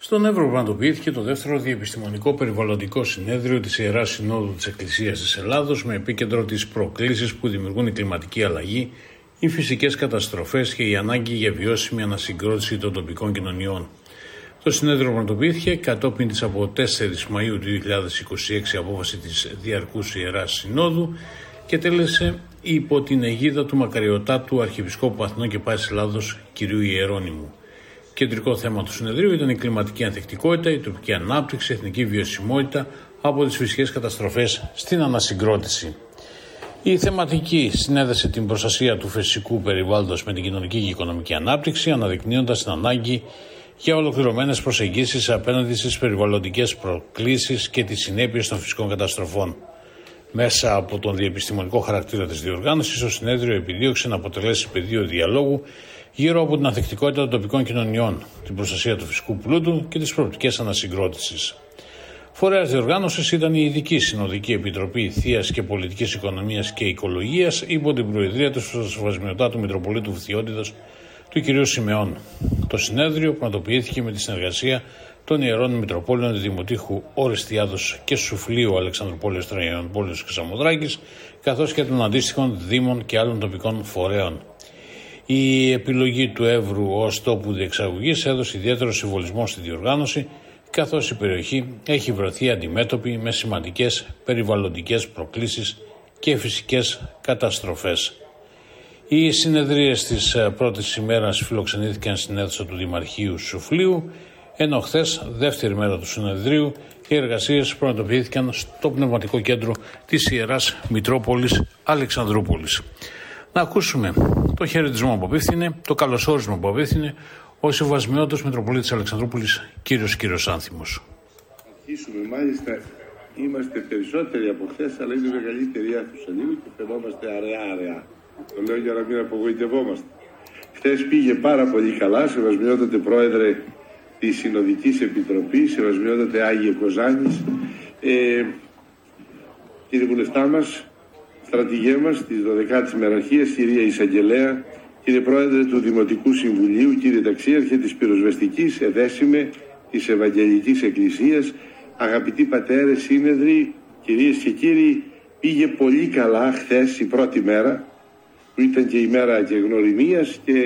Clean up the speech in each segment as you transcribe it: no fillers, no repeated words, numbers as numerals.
Στον Εύρο πραγματοποιήθηκε το δεύτερο διεπιστημονικό περιβαλλοντικό συνέδριο της Ιεράς Συνόδου της Εκκλησίας της Ελλάδος με επίκεντρο τις προκλήσεις που δημιουργούν η κλιματική αλλαγή, οι φυσικές καταστροφές και η ανάγκη για βιώσιμη ανασυγκρότηση των τοπικών κοινωνιών. Το συνέδριο πραγματοποιήθηκε κατόπιν της από 4 Μαΐου του 2026 απόφαση της Διαρκούς Ιεράς Συνόδου και τέλεσε υπό την αιγίδα του μακαριωτάτου Αρχιεπισκόπου Αθηνών και Πάσης Ελλάδος κ. Ιερώνυμου. Κεντρικό θέμα του συνεδρίου ήταν η κλιματική ανθεκτικότητα, η τοπική ανάπτυξη, η εθνική βιωσιμότητα από τις φυσικές καταστροφές στην ανασυγκρότηση. Η θεματική συνέδεσε την προστασία του φυσικού περιβάλλοντος με την κοινωνική και οικονομική ανάπτυξη, αναδεικνύοντας την ανάγκη για ολοκληρωμένες προσεγγίσεις απέναντι στις περιβαλλοντικές προκλήσεις και τις συνέπειες των φυσικών καταστροφών. Μέσα από τον διεπιστημονικό χαρακτήρα της διοργάνωσης, το συνέδριο επιδίωξε να αποτελέσει πεδίο διαλόγου γύρω από την ανθεκτικότητα των τοπικών κοινωνιών, την προστασία του φυσικού πλούτου και τις προοπτικές ανασυγκρότησης. Φορέας διοργάνωσης ήταν η Ειδική Συνοδική Επιτροπή Θείας και Πολιτικής Οικονομίας και Οικολογίας υπό την προεδρία του Σεβασμιωτάτου Μητροπολίτου Φθιώτιδος του κ. Σιμεών. Το συνέδριο πραγματοποιήθηκε με τη συνεργασία των Ιερών Μητροπόλεων Δημοτήχου Οριστιάδος και Σουφλίου Αλεξανδρουπόλεως, Τραϊανοπόλεως και Σαμοδράκης, καθώς και των αντίστοιχων δήμων και άλλων τοπικών φορέων. Η επιλογή του Εύρου ως τόπου διεξαγωγής έδωσε ιδιαίτερο συμβολισμό στη διοργάνωση, καθώς η περιοχή έχει βρεθεί αντιμέτωπη με σημαντικές περιβαλλοντικές προκλήσεις και φυσικές καταστροφές. Οι συνεδρίες της πρώτης ημέρας φιλοξενήθηκαν στην αίθουσα του Δημαρχείου Σουφλίου, ενώ χθες, δεύτερη μέρα του συνεδρίου, οι εργασίες πραγματοποιήθηκαν στο Πνευματικό Κέντρο της Ιεράς Μητρόπολης Αλεξανδρούπολης. Να ακούσουμε το χαιρετισμό που απίφθινε, το καλωσόρισμα που απίφθινε ο Σεβασμιότατος Μητροπολίτης Αλεξανδρούπολης, κύριος Άνθιμος. Αρχίσουμε, μάλιστα, είμαστε περισσότεροι από χθες, αλλά είναι μεγαλύτερη αίθουσα λίγο και φαινόμαστε αραιά. Το λέω για να μην απογοητευόμαστε. Χθες πήγε πάρα πολύ καλά, Σεβασμιότατε Πρόεδρε της Συνοδικής Επιτροπής, Σεβασμιότατε Άγιε Κοζάνης, κύριε Βουλευτά μας, στρατηγέ μας της 12ης Μεραρχίας, κυρία Εισαγγελέα, κύριε Πρόεδρε του Δημοτικού Συμβουλίου, κύριε Ταξίαρχε της Πυροσβεστικής, εδέσιμε της Ευαγγελικής Εκκλησίας, αγαπητοί πατέρες, σύνεδροι, κυρίες και κύριοι, πήγε πολύ καλά χθες η πρώτη μέρα, που ήταν και η μέρα και γνωριμίας και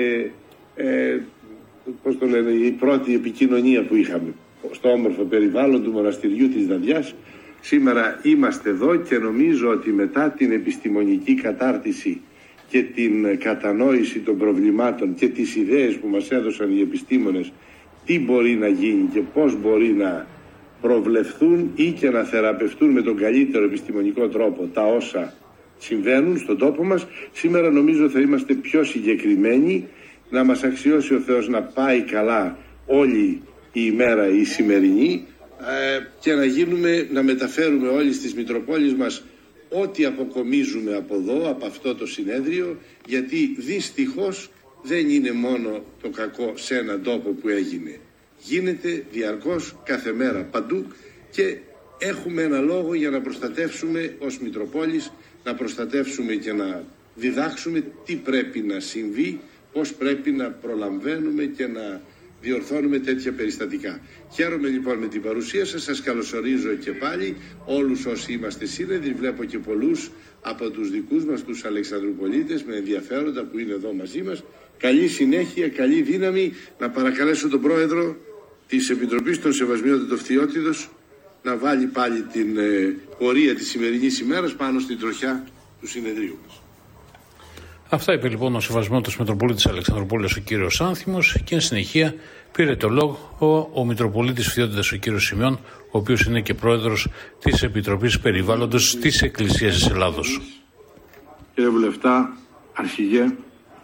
η πρώτη επικοινωνία που είχαμε στο όμορφο περιβάλλον του μοναστηριού της Δαδιάς. Σήμερα είμαστε εδώ και νομίζω ότι μετά την επιστημονική κατάρτιση και την κατανόηση των προβλημάτων και τις ιδέες που μας έδωσαν οι επιστήμονες, τι μπορεί να γίνει και πώς μπορεί να προβλεφθούν ή και να θεραπευτούν με τον καλύτερο επιστημονικό τρόπο τα όσα συμβαίνουν στον τόπο μας, σήμερα νομίζω θα είμαστε πιο συγκεκριμένοι, να μας αξιώσει ο Θεός να πάει καλά όλη η ημέρα η σημερινή και να μεταφέρουμε όλοι στις Μητροπόλεις μας ό,τι αποκομίζουμε από εδώ, από αυτό το συνέδριο, γιατί δυστυχώς δεν είναι μόνο το κακό σε έναν τόπο που έγινε. Γίνεται διαρκώς κάθε μέρα παντού και έχουμε ένα λόγο για να προστατεύσουμε ως Μητροπόλης, να προστατεύσουμε και να διδάξουμε τι πρέπει να συμβεί, πώς πρέπει να προλαμβαίνουμε και να διορθώνουμε τέτοια περιστατικά. Χαίρομαι λοιπόν με την παρουσία σας, σας καλωσορίζω και πάλι όλους όσοι είμαστε σύνεδροι, βλέπω και πολλούς από τους δικούς μας, τους Αλεξανδρουπολίτες με ενδιαφέροντα που είναι εδώ μαζί μας. Καλή συνέχεια, καλή δύναμη. Να παρακαλέσω τον Πρόεδρο της Επιτροπής, τον Σεβασμιότατο Φθιώτιδος, να βάλει πάλι την πορεία της σημερινής ημέρας πάνω στην τροχιά του συνεδρίου μας. Αυτά είπε λοιπόν ο Σεβασμιότατος Μητροπολίτης Αλεξανδρουπόλεως ο κύριος Άνθιμος και εν συνεχεία πήρε το λόγο ο Μητροπολίτης Φθιώτιδας ο κύριος Σιμεών, ο οποίος είναι και πρόεδρος της Επιτροπής Περιβάλλοντος της Εκκλησίας της Ελλάδος. Κύριε Βουλευτά, Αρχηγέ,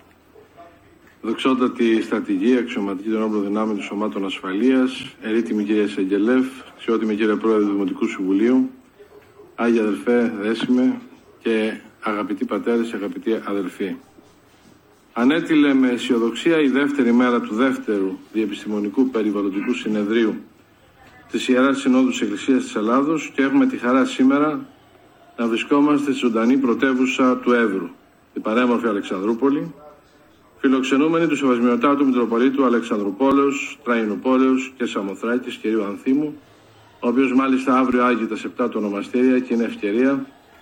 δοξότατη στρατηγή, αξιωματική των όπλων δυνάμεων των Σωμάτων Ασφαλείας, ερήτημη κυρία Εισαγγελεύ, αξιότιμη κύριε Πρόεδρε του Δημοτικού Συμβουλίου, Άγιε Αδελφέ Δέσιμε και αγαπητοί πατέρες, αγαπητοί αδελφοί. Ανέτειλε με αισιοδοξία η δεύτερη μέρα του δεύτερου διεπιστημονικού περιβαλλοντικού συνεδρίου της Ιεράς Συνόδου της Εκκλησίας της Ελλάδος και έχουμε τη χαρά σήμερα να βρισκόμαστε στη ζωντανή πρωτεύουσα του Εύρου, την πανέμορφη Αλεξανδρούπολη, Φιλοξενούμενοι του Σεβασμιωτάτου Μητροπολίτου Αλεξανδρουπόλεως, Τραϊνουπόλεως και Σαμοθράκης, κ. Ανθίμου, ο οποίος μάλιστα αύριο άγει τα 7 του ονομαστήρια και είναι ευκαιρία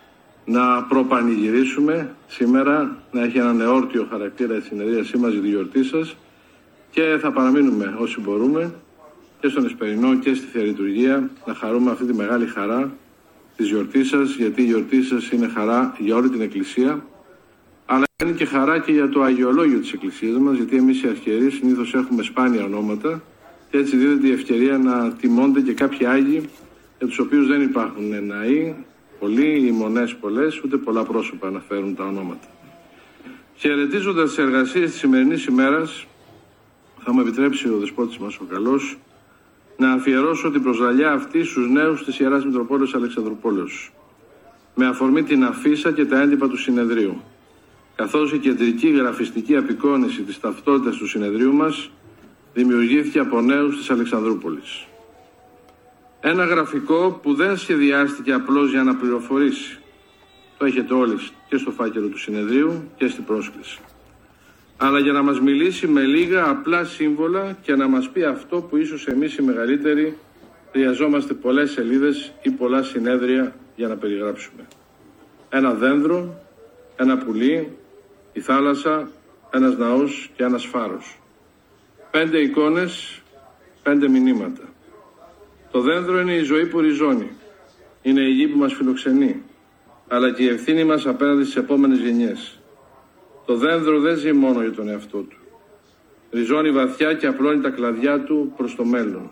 να προπανηγυρίσουμε σήμερα, να έχει έναν εόρτιο χαρακτήρα η συνεδρίασή μας για τη γιορτή σας και θα παραμείνουμε όσοι μπορούμε και στον Εσπερινό και στη Θεία Λειτουργία να χαρούμε αυτή τη μεγάλη χαρά της γιορτής σας, γιατί η γιορτή σας είναι χαρά για όλη την Εκκλησία, αλλά είναι και χαρά και για το αγιολόγιο της Εκκλησίας μας, γιατί εμείς οι αρχιερείς συνήθως έχουμε σπάνια ονόματα και έτσι δίδεται η ευκαιρία να τιμώνται και κάποιοι Άγιοι για τους οποίους δεν υπάρχουν ναοί πολλοί ή μονές πολλές, ούτε πολλά πρόσωπα αναφέρουν τα ονόματα. Χαιρετίζοντας τις εργασίες της σημερινής ημέρας, θα μου επιτρέψει ο Δεσπότης μας ο καλός να αφιερώσω την προσλαλιά αυτή στους νέους της Ιεράς Μητροπόλεως Αλεξανδρουπόλεως, με αφορμή την αφίσα και τα έντυπα του συνεδρίου, καθώς η κεντρική γραφιστική απεικόνηση της ταυτότητας του συνεδρίου μας δημιουργήθηκε από νέους της Αλεξανδρούπολης. Ένα γραφικό που δεν σχεδιάστηκε απλώς για να πληροφορήσει. Το έχετε όλοι και στο φάκελο του συνεδρίου και στην πρόσκληση. Αλλά για να μας μιλήσει με λίγα απλά σύμβολα και να μας πει αυτό που ίσως εμείς οι μεγαλύτεροι χρειαζόμαστε πολλές σελίδες ή πολλά συνέδρια για να περιγράψουμε. Ένα δένδρο, ένα πουλί, η θάλασσα, ένας ναός και ένας φάρος. 5 εικόνες, 5 μηνύματα. Το δένδρο είναι η ζωή που ριζώνει. Είναι η γη που μας φιλοξενεί, αλλά και η ευθύνη μας απέναντι στις επόμενες γενιές. Το δένδρο δεν ζει μόνο για τον εαυτό του. Ριζώνει βαθιά και απλώνει τα κλαδιά του προς το μέλλον.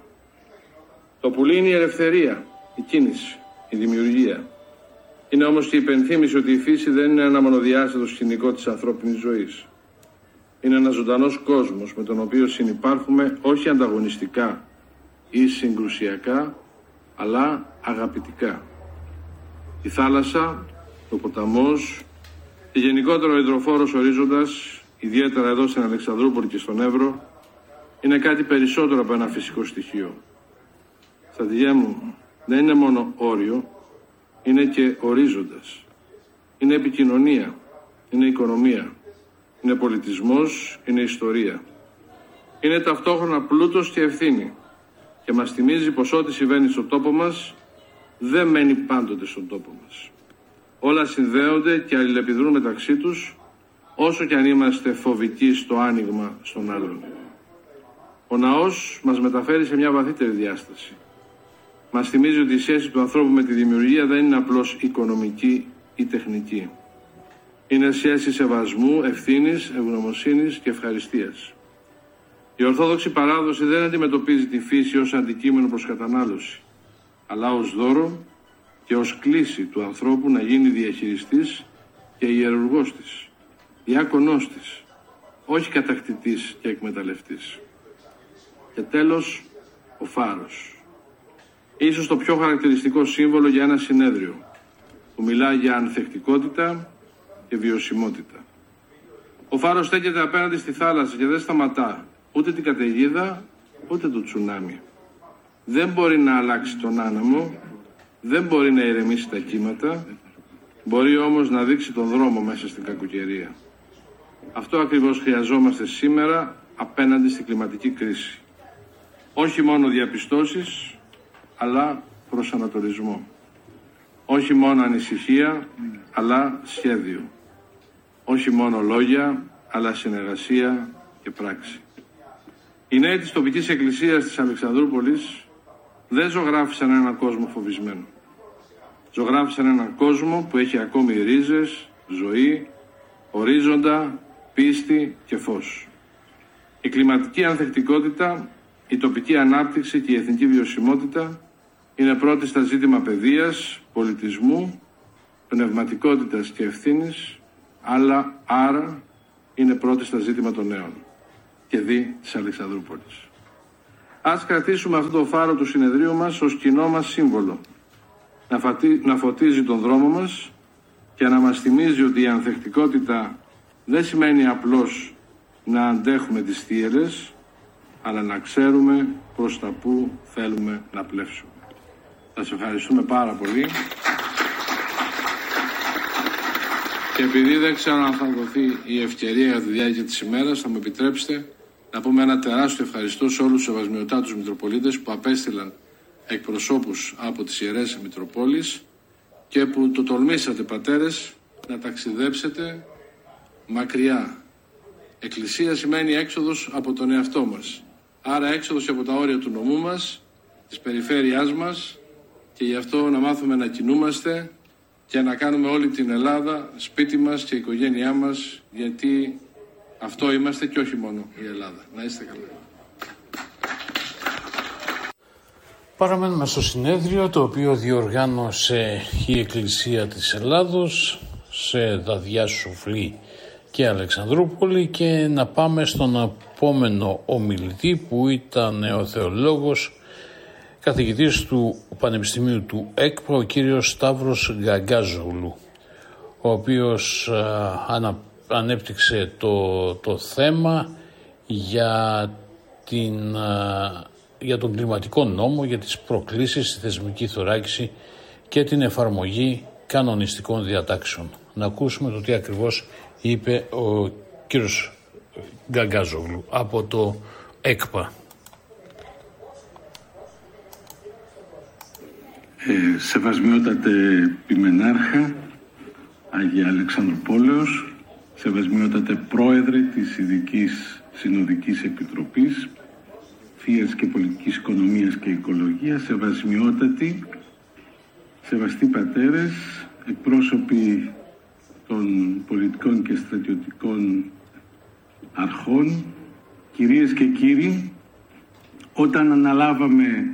Το πουλί είναι η ελευθερία, η κίνηση, η δημιουργία. Είναι όμως και η υπενθύμηση ότι η φύση δεν είναι ένα μονοδιάστατο σκηνικό της ανθρώπινης ζωής. Είναι ένας ζωντανός κόσμος με τον οποίο συνυπάρχουμε όχι ανταγωνιστικά ή συγκρουσιακά, αλλά αγαπητικά. Η θάλασσα, ο ποταμός και γενικότερα ο υδροφόρος ορίζοντας, ιδιαίτερα εδώ στην Αλεξανδρούπολη και στον Εύρο, είναι κάτι περισσότερο από ένα φυσικό στοιχείο. Στρατηγέ μου, δεν είναι μόνο όριο, είναι και ορίζοντας. Είναι επικοινωνία, είναι οικονομία, είναι πολιτισμός, είναι ιστορία. Είναι ταυτόχρονα πλούτος και ευθύνη και μας θυμίζει πως ό,τι συμβαίνει στον τόπο μας δεν μένει πάντοτε στον τόπο μας. Όλα συνδέονται και αλληλεπιδρούν μεταξύ τους, όσο και αν είμαστε φοβικοί στο άνοιγμα στον άλλον. Ο ναός μας μεταφέρει σε μια βαθύτερη διάσταση. Μας θυμίζει ότι η σχέση του ανθρώπου με τη δημιουργία δεν είναι απλώς οικονομική ή τεχνική. Είναι σχέση σεβασμού, ευθύνης, ευγνωμοσύνης και ευχαριστίας. Η Ορθόδοξη παράδοση δεν αντιμετωπίζει τη φύση ως αντικείμενο προς κατανάλωση, αλλά ως δώρο και ως κλίση του ανθρώπου να γίνει διαχειριστής και ιερουργός της, διάκονός της, όχι κατακτητής και εκμεταλλευτής. Και τέλος, ο φάρος. Ίσως το πιο χαρακτηριστικό σύμβολο για ένα συνέδριο, που μιλά για ανθεκτικότητα και βιωσιμότητα. Ο φάρος στέκεται απέναντι στη θάλασσα και δεν σταματά ούτε την καταιγίδα, ούτε το τσουνάμι. Δεν μπορεί να αλλάξει τον άνεμο, δεν μπορεί να ηρεμήσει τα κύματα, μπορεί όμως να δείξει τον δρόμο μέσα στην κακοκαιρία. Αυτό ακριβώς χρειαζόμαστε σήμερα απέναντι στην κλιματική κρίση. Όχι μόνο διαπιστώσεις, αλλά προσανατολισμό. Όχι μόνο ανησυχία, αλλά σχέδιο. Όχι μόνο λόγια, αλλά συνεργασία και πράξη. Οι νέοι της τοπικής εκκλησίας της Αλεξανδρούπολης δεν ζωγράφισαν έναν κόσμο φοβισμένο. Ζωγράφισαν έναν κόσμο που έχει ακόμη ρίζες, ζωή, ορίζοντα, πίστη και φως. Η κλιματική ανθεκτικότητα, η τοπική ανάπτυξη και η εθνική βιωσιμότητα είναι πρώτη στα ζήτημα παιδείας, πολιτισμού, πνευματικότητας και ευθύνης, αλλά άρα είναι πρώτη στα ζήτημα των νέων και δι της Αλεξανδρούπολης. Ας κρατήσουμε αυτό το φάρο του συνεδρίου μας ως κοινό μας σύμβολο, να φωτίζει τον δρόμο μας και να μας θυμίζει ότι η ανθεκτικότητα δεν σημαίνει απλώς να αντέχουμε τις θύελλες, αλλά να ξέρουμε προς τα που θέλουμε να πλεύσουμε. Σας ευχαριστούμε πάρα πολύ. Και επειδή δεν ξέρω αν θα δοθεί η ευκαιρία για τη διάρκεια της ημέρας, θα μου επιτρέψετε να πούμε ένα τεράστιο ευχαριστώ σε όλους τους σεβασμιωτάτους Μητροπολίτες που απέστειλαν εκπροσώπους από τις Ιερές Μητροπόλεις και που το τολμήσατε, πατέρες, να ταξιδέψετε μακριά. Εκκλησία σημαίνει έξοδος από τον εαυτό μας. Άρα έξοδος από τα όρια του νομού μας, της περιφέρειάς μας, και γι' αυτό να μάθουμε να κινούμαστε και να κάνουμε όλη την Ελλάδα σπίτι μας και η οικογένειά μας, γιατί αυτό είμαστε και όχι μόνο η Ελλάδα. Να είστε καλά. Παραμένουμε στο συνέδριο, το οποίο διοργάνωσε η Εκκλησία της Ελλάδος σε Δαδιά, Σουφλή και Αλεξανδρούπολη, και να πάμε στον επόμενο ομιλητή που ήταν ο θεολόγος καθηγητής του Πανεπιστημίου του ΕΚΠΑ, ο κύριος Σταύρος Γκαγκάζογλου, ο οποίος ανέπτυξε το θέμα για τον κλιματικό νόμο, για τις προκλήσεις στη θεσμική θωράκιση και την εφαρμογή κανονιστικών διατάξεων. Να ακούσουμε το τι ακριβώς είπε ο κύριος Γκαγκάζογλου από το ΕΚΠΑ. Σεβασμιότατε Ποιμενάρχα, Άγια Αλεξανδροπόλεως, σεβασμιότατε Πρόεδρε της Ειδικής Συνοδικής Επιτροπής Θείας και Πολιτικής Οικονομίας και Οικολογίας, σεβασμιότατοι, σεβαστοί πατέρες, εκπρόσωποι των πολιτικών και στρατιωτικών αρχών, κυρίες και κύριοι, όταν αναλάβαμε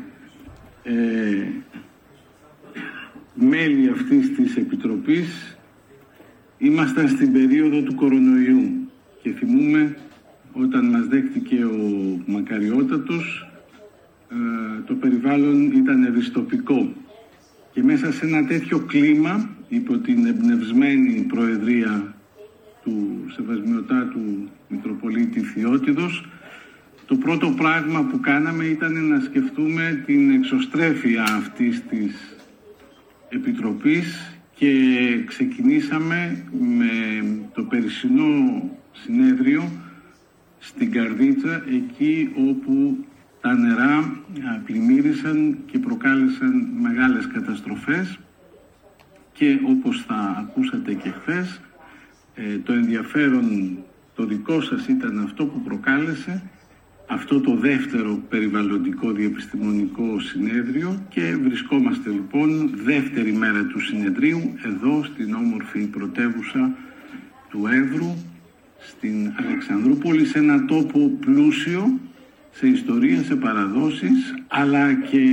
μέλη αυτής της Επιτροπής, ήμασταν στην περίοδο του κορονοϊού και θυμούμε όταν μας δέχτηκε ο Μακαριότατος, το περιβάλλον ήταν δυστοπικό, και μέσα σε ένα τέτοιο κλίμα, υπό την εμπνευσμένη προεδρία του Σεβασμιωτάτου Μητροπολίτη Θεότιδος, το πρώτο πράγμα που κάναμε ήταν να σκεφτούμε την εξωστρέφεια αυτής της Επιτροπής και ξεκινήσαμε με το περσινό συνέδριο στην Καρδίτσα, εκεί όπου τα νερά πλημμύρισαν και προκάλεσαν μεγάλες καταστροφές, και όπως θα ακούσατε και χθες, το ενδιαφέρον το δικό σας ήταν αυτό που προκάλεσε αυτό το δεύτερο περιβαλλοντικό διεπιστημονικό συνέδριο, και βρισκόμαστε λοιπόν δεύτερη μέρα του συνεδρίου εδώ στην όμορφη πρωτεύουσα του Εύρου, στην Αλεξανδρούπολη, σε ένα τόπο πλούσιο σε ιστορία, σε παραδόσεις, αλλά και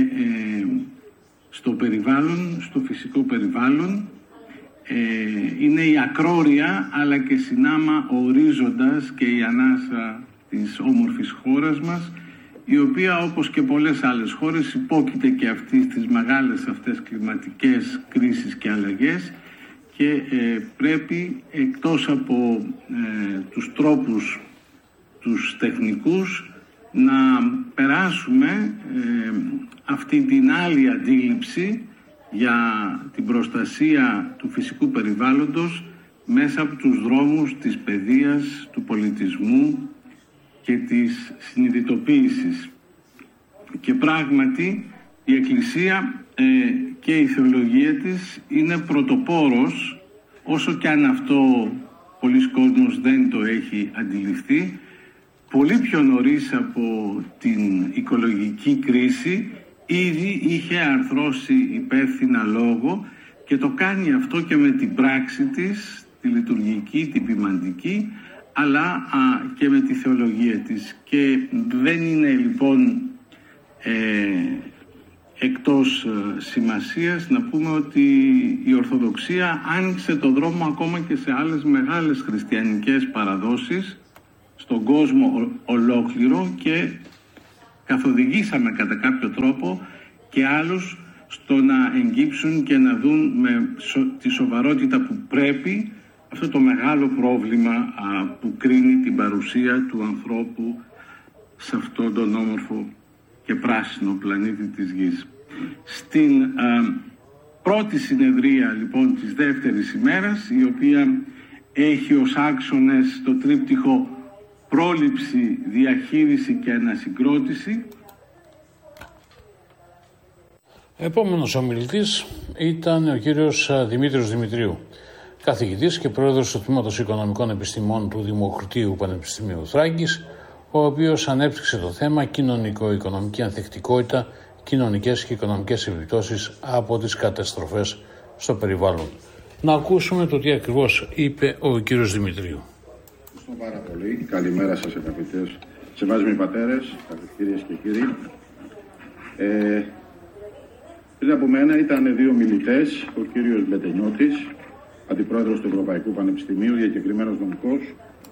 στο περιβάλλον, στο φυσικό περιβάλλον. Είναι η ακρόρια αλλά και συνάμα ο ορίζοντας και η ανάσα της όμορφης χώρας μας, η οποία όπως και πολλές άλλες χώρες υπόκειται και αυτή στις μεγάλες αυτές κλιματικές κρίσεις και αλλαγές, και πρέπει εκτός από τους τρόπους τους τεχνικούς να περάσουμε αυτή την άλλη αντίληψη για την προστασία του φυσικού περιβάλλοντος μέσα από τους δρόμους της παιδείας, του πολιτισμού και της συνειδητοποίησης. Και πράγματι η Εκκλησία και η θεολογία της είναι πρωτοπόρος, όσο και αν αυτό πολλοί κόσμος δεν το έχει αντιληφθεί. Πολύ πιο νωρίς από την οικολογική κρίση ήδη είχε αρθρώσει υπεύθυνα λόγο, και το κάνει αυτό και με την πράξη της, τη λειτουργική, την ποιμαντική, αλλά και με τη θεολογία της. Και δεν είναι λοιπόν εκτός σημασίας να πούμε ότι η Ορθοδοξία άνοιξε το δρόμο ακόμα και σε άλλες μεγάλες χριστιανικές παραδόσεις στον κόσμο ολόκληρο, και καθοδηγήσαμε κατά κάποιο τρόπο και άλλους στο να εγκύψουν και να δουν με τη σοβαρότητα που πρέπει αυτό το μεγάλο πρόβλημα που κρίνει την παρουσία του ανθρώπου σε αυτόν τον όμορφο και πράσινο πλανήτη της Γης. Στην πρώτη συνεδρία λοιπόν της δεύτερης ημέρας, η οποία έχει ως άξονες το τρίπτυχο πρόληψη, διαχείριση και ανασυγκρότηση. Επόμενος ομιλητής ήταν ο κύριος Δημήτριος Δημητρίου, καθηγητής και πρόεδρος του Τμήματος Οικονομικών Επιστημών του Δημοκρατίου Πανεπιστημίου Θράκης, ο οποίος ανέπτυξε το θέμα κοινωνικο-οικονομική ανθεκτικότητα, κοινωνικές και οικονομικές επιπτώσεις από τις καταστροφές στο περιβάλλον. Να ακούσουμε το τι ακριβώς είπε ο κύριος Δημητρίου. Ευχαριστώ πάρα πολύ. Καλημέρα σας αγαπητές σεβάσμοι πατέρες, κυρίες και κύριοι. Πριν από μένα ήταν δύο μιλητές, ο κύριος Μπετενιώτης, αντιπρόεδρος του Ευρωπαϊκού Πανεπιστημίου, διακεκριμένος νομικός,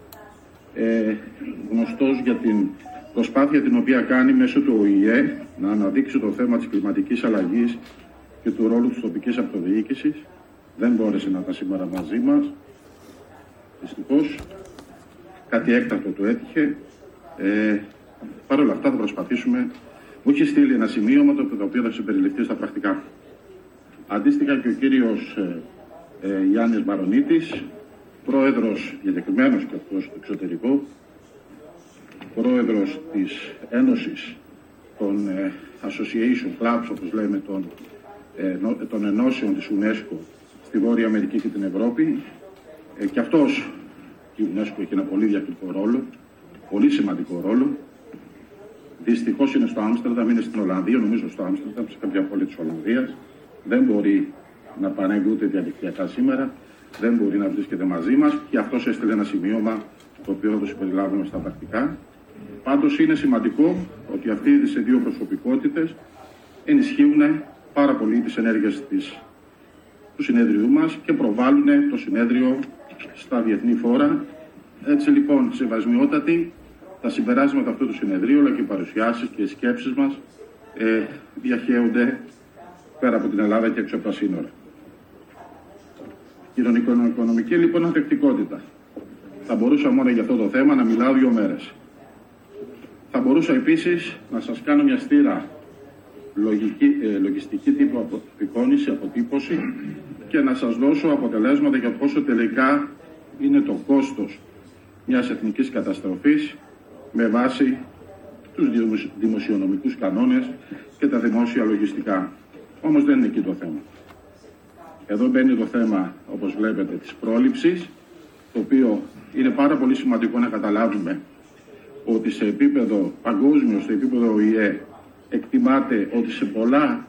γνωστός για την προσπάθεια την οποία κάνει μέσω του ΟΗΕ να αναδείξει το θέμα της κλιματικής αλλαγής και του ρόλου της τοπικής αυτοδιοίκησης. Δεν μπόρεσε να ήταν σήμερα μαζί μας, δυστυχώς. Κάτι έκτακτο του έτυχε. Παρ' όλα αυτά θα προσπαθήσουμε. Μου έχει στείλει ένα σημείωμα το οποίο θα συμπεριληφθεί στα πρακτικά. Αντίστοιχα και ο κύριος Γιάννης Μαρονίτης, πρόεδρος, διακεκριμένος και αυτός στο εξωτερικό, πρόεδρος της Ένωσης των Association Clubs, όπως λέμε, των ενώσεων της UNESCO στη Βόρεια Αμερική και την Ευρώπη. Και αυτός, η UNESCO, έχει ένα πολύ διακριτικό ρόλο, πολύ σημαντικό ρόλο. Δυστυχώς είναι στο Άμστερνταμ, είναι στην Ολλανδία, νομίζω στο Άμστερνταμ, σε κάποια πόλη της Ολλανδίας. Δεν μπορεί να παρέμβει ούτε διαδικτυακά σήμερα, δεν μπορεί να βρίσκεται μαζί μας και αυτός έστειλε ένα σημείωμα το οποίο θα το συμπεριλάβουμε στα πρακτικά. Πάντως είναι σημαντικό ότι αυτοί οι δύο προσωπικότητες ενισχύουν πάρα πολύ τις ενέργειες του συνέδριου μας και προβάλλουν το συνέδριο στα διεθνή φόρα. Έτσι λοιπόν, σεβασμιότατοι, τα συμπεράσματα αυτού του συνεδρίου, αλλά και οι παρουσιάσεις και οι σκέψεις μας διαχέονται πέρα από την Ελλάδα και έξω από τα σύνορα. Κοινωνικο-οικονομική λοιπόν ανθεκτικότητα. Θα μπορούσα μόνο για αυτό το θέμα να μιλάω 2 μέρες. Θα μπορούσα επίσης να σας κάνω μια στήρα λογιστική τύπου απεικόνηση, αποτύπωση και να σας δώσω αποτελέσματα για πόσο τελικά είναι το κόστος μιας εθνικής καταστροφής με βάση τους δημοσιονομικούς κανόνες και τα δημόσια λογιστικά. Όμως δεν είναι εκεί το θέμα. Εδώ μπαίνει το θέμα, όπως βλέπετε, της πρόληψης, το οποίο είναι πάρα πολύ σημαντικό να καταλάβουμε ότι σε επίπεδο παγκόσμιο, σε επίπεδο ΟΗΕ, εκτιμάται ότι σε πολλά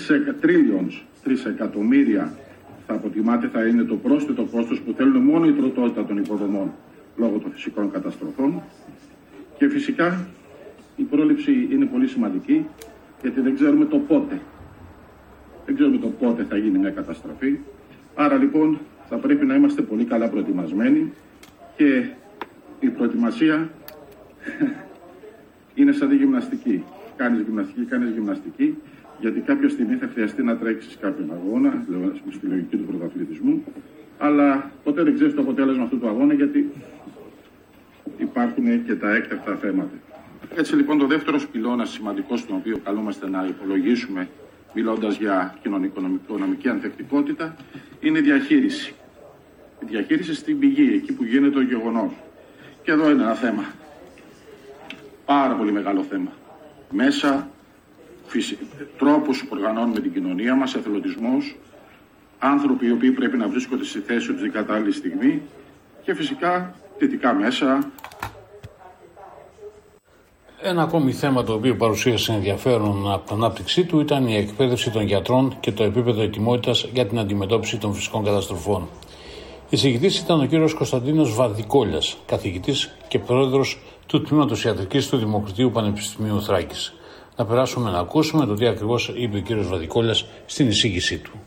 3 εκατομμύρια θα αποτιμάται θα είναι το πρόσθετο κόστος που θέλουν μόνο η τροτότητα των υποδομών λόγω των φυσικών καταστροφών. Και φυσικά η πρόληψη είναι πολύ σημαντική, γιατί δεν ξέρουμε το πότε. Δεν ξέρουμε το πότε θα γίνει μια καταστροφή. Άρα λοιπόν θα πρέπει να είμαστε πολύ καλά προετοιμασμένοι και η προετοιμασία είναι σαν τη γυμναστική. Κάνεις γυμναστική, γιατί κάποια στιγμή θα χρειαστεί να τρέξεις κάποιον αγώνα, στη λογική του πρωταθλητισμού, αλλά ποτέ δεν ξέρεις το αποτέλεσμα αυτού του αγώνα, γιατί υπάρχουν και τα έκτακτα θέματα. Έτσι λοιπόν το δεύτερο πυλώνας σημαντικός, τον οποίο καλούμαστε να υπολογίσουμε μιλώντας για κοινωνικο-οικονομική ανθεκτικότητα, είναι η διαχείριση. Η διαχείριση στην πηγή, εκεί που γίνεται το γεγονός. Και εδώ είναι ένα θέμα, πάρα πολύ μεγάλο θέμα. Μέσα, τρόπους που οργανώνουμε την κοινωνία μας, εθελοντισμός, άνθρωποι οι οποίοι πρέπει να βρίσκονται στη θέση τους την κατάλληλη στιγμή και φυσικά θετικά μέσα. Ένα ακόμη θέμα το οποίο παρουσίασε ενδιαφέρον από την ανάπτυξή του ήταν η εκπαίδευση των γιατρών και το επίπεδο ετοιμότητας για την αντιμετώπιση των φυσικών καταστροφών. Εισηγητής ήταν ο κύριος Κωνσταντίνος Βαδικόλιας, καθηγητής και πρόεδρος του Τμήματος Ιατρικής του Δημοκρατίου Πανεπιστημίου Θράκης. Να περάσουμε να ακούσουμε το τι ακριβώς είπε ο κύριος Βαδικόλιας στην εισήγησή του.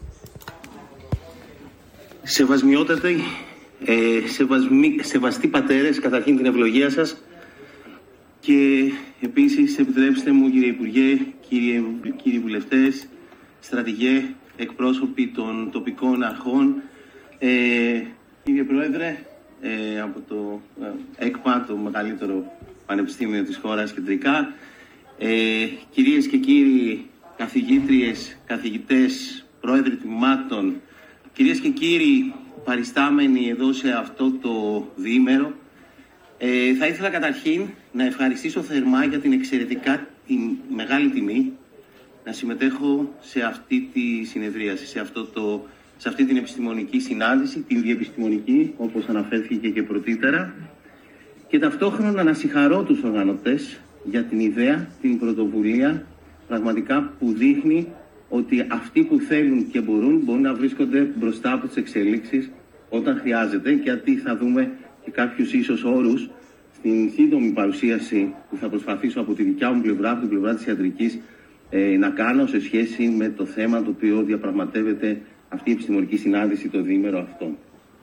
Σεβασμιότατοι, σεβαστοί πατέρες, καταρχήν την ευλογία σας. Και επίσης επιτρέψτε μου, κύριε Υπουργέ, κύριοι βουλευτές, στρατηγέ, εκπρόσωποι των τοπικών αρχών, κύριε Πρόεδρε, από το ΕΚΠΑ, το μεγαλύτερο πανεπιστήμιο της χώρας κεντρικά, κυρίες και κύριοι καθηγήτριες, καθηγητές, πρόεδροι τμήματων, κυρίες και κύριοι παριστάμενοι εδώ σε αυτό το διήμερο, θα ήθελα καταρχήν να ευχαριστήσω θερμά για την εξαιρετικά μεγάλη τιμή να συμμετέχω σε αυτή τη συνεδρίαση, σε αυτή την επιστημονική συνάντηση, την διεπιστημονική, όπως αναφέρθηκε και πρωτήτερα, και ταυτόχρονα να συγχαρώ τους οργανωτές για την ιδέα, την πρωτοβουλία, πραγματικά που δείχνει ότι αυτοί που θέλουν και μπορούν να βρίσκονται μπροστά από τις εξελίξεις όταν χρειάζεται, γιατί θα δούμε και κάποιους ίσως όρους στην σύντομη παρουσίαση που θα προσπαθήσω από τη δικιά μου πλευρά, από την πλευρά της ιατρικής, να κάνω σε σχέση με το θέμα το οποίο διαπραγματεύεται αυτή η επιστημονική συνάντηση το διήμερο αυτό.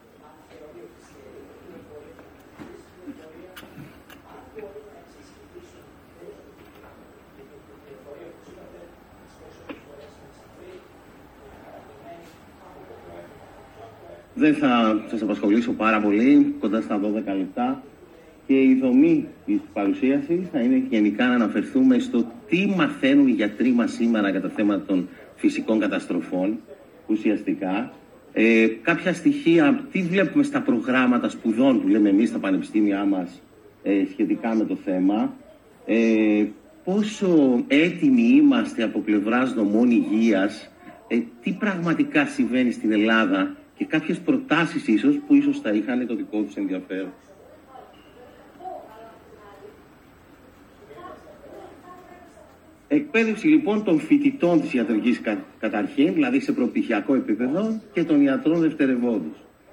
Δεν θα σας απασχολήσω πάρα πολύ, κοντά στα 12 λεπτά, και η δομή της παρουσίασης θα είναι γενικά να αναφερθούμε στο τι μαθαίνουν οι γιατροί μας σήμερα για το θέμα των φυσικών καταστροφών, ουσιαστικά. Κάποια στοιχεία, τι βλέπουμε στα προγράμματα σπουδών που λέμε εμείς στα πανεπιστήμια μας σχετικά με το θέμα, πόσο έτοιμοι είμαστε από πλευράς δομών υγείας, τι πραγματικά συμβαίνει στην Ελλάδα και κάποιες προτάσεις ίσως που ίσως θα είχαν το δικό τους ενδιαφέρον. Εκπαίδευση λοιπόν των φοιτητών της ιατρικής καταρχήν, δηλαδή σε προπτυχιακό επίπεδο, και των ιατρών δευτερευόντως.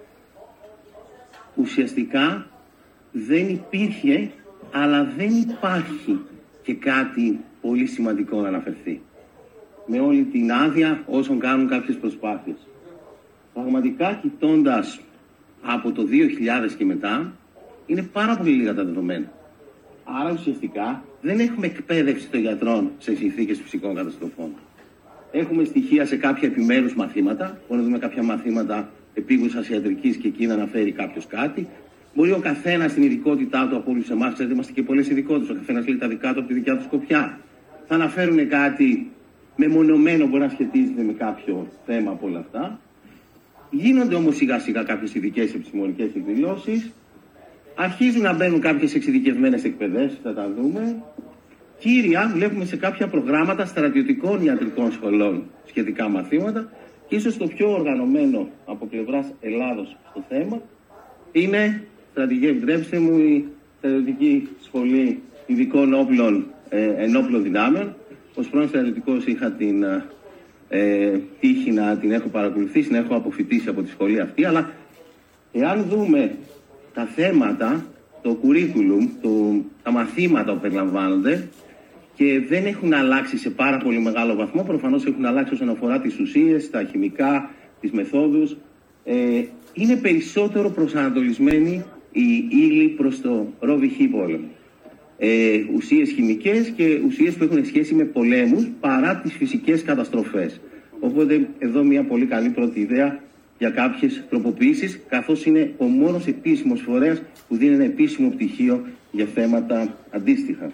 Ουσιαστικά δεν υπήρχε, αλλά δεν υπάρχει και κάτι πολύ σημαντικό να αναφερθεί. Με όλη την άδεια όσων κάνουν κάποιες προσπάθειες. Πραγματικά, κοιτώντας από το 2000 και μετά, είναι πάρα πολύ λίγα τα δεδομένα. Άρα ουσιαστικά δεν έχουμε εκπαίδευση των γιατρών σε συνθήκες φυσικών καταστροφών. Έχουμε στοιχεία σε κάποια επιμέρους μαθήματα. Μπορούμε να δούμε κάποια μαθήματα επίγουσας ιατρικής και εκεί να αναφέρει κάποιος κάτι. Μπορεί ο καθένας στην ειδικότητά του από όλους εμάς, ξέρετε, είμαστε και πολλές ειδικότητες. Ο καθένας λέει τα δικά του από τη δικιά του σκοπιά. Θα αναφέρουν κάτι μεμονωμένο, μπορεί να σχετίζεται με κάποιο θέμα από όλα αυτά. Γίνονται όμως σιγά σιγά κάποιες ειδικές επιστημονικές εκδηλώσεις. Αρχίζουν να μπαίνουν κάποιες εξειδικευμένες εκπαιδεύσεις, θα τα δούμε. Κύρια, βλέπουμε σε κάποια προγράμματα στρατιωτικών ιατρικών σχολών σχετικά μαθήματα, και ίσως το πιο οργανωμένο από πλευράς Ελλάδος στο θέμα είναι, στρατηγέ, επιτρέψτε μου, η στρατιωτική σχολή ειδικών όπλων ενόπλων δυνάμεων. Ως πρώην στρατιωτικός είχα την τύχη να την έχω παρακολουθήσει, να έχω αποφοιτήσει από τη σχολή αυτή, αλλά εάν δούμε τα θέματα, το curriculum, τα μαθήματα που περιλαμβάνονται και δεν έχουν αλλάξει σε πάρα πολύ μεγάλο βαθμό, προφανώς έχουν αλλάξει όσον αφορά τις ουσίες, τα χημικά, τις μεθόδους, είναι περισσότερο προσανατολισμένοι οι ύλη προς το ροβιχή πόλεμο. Ουσίες χημικές και ουσίες που έχουν σχέση με πολέμους παρά τις φυσικές καταστροφές. Οπότε εδώ μια πολύ καλή πρώτη ιδέα για κάποιες τροποποιήσεις, καθώς είναι ο μόνος επίσημος φορέας που δίνει ένα επίσημο πτυχίο για θέματα αντίστοιχα.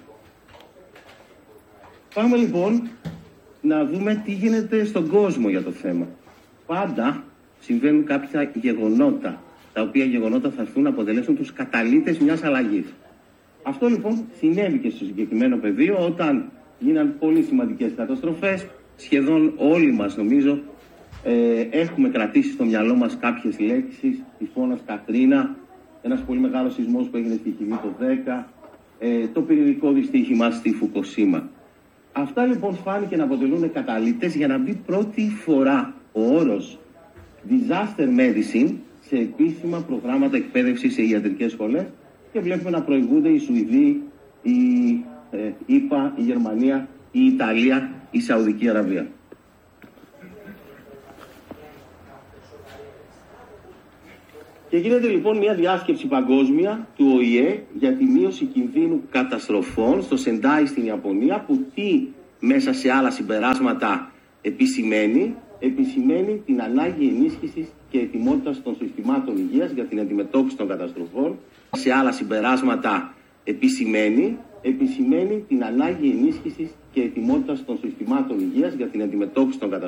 Πάμε λοιπόν να δούμε τι γίνεται στον κόσμο για το θέμα. Πάντα συμβαίνουν κάποια γεγονότα, τα οποία γεγονότα θα έρθουν να αποτελέσουν τους καταλύτες μιας αλλαγής. Αυτό λοιπόν συνέβη και στο συγκεκριμένο πεδίο όταν γίναν πολύ σημαντικές καταστροφές. Σχεδόν όλοι μας νομίζω έχουμε κρατήσει στο μυαλό μας κάποιες λέξεις. Τυφώνας Κατρίνα, ένας πολύ μεγάλος σεισμός που έγινε στη Χιλή το 10, το πυρηνικό δυστύχημα στη Φουκοσίμα. Αυτά λοιπόν φάνηκε να αποτελούν καταλύτες για να μπει πρώτη φορά ο όρος disaster medicine σε επίσημα προγράμματα εκπαίδευσης σε ιατρικές σχολές, και βλέπουμε να προηγούνται οι Σουηδοί, η ΗΠΑ, η Γερμανία, η Ιταλία, η Σαουδική Αραβία. Και γίνεται λοιπόν μια διάσκεψη παγκόσμια του ΟΗΕ για τη μείωση κινδύνου καταστροφών στο Σεντάι στην Ιαπωνία, που τι μέσα σε άλλα συμπεράσματα επισημαίνει την ανάγκη ενίσχυσης και ετοιμότητας των συστημάτων υγείας για την αντιμετώπιση των καταστροφών. Σε άλλα συμπεράσματα επισημαίνει την ανάγκη ενίσχυσης και ετοιμότητας των συστημάτων υγείας για την αντιμετώπιση των καταστροφών.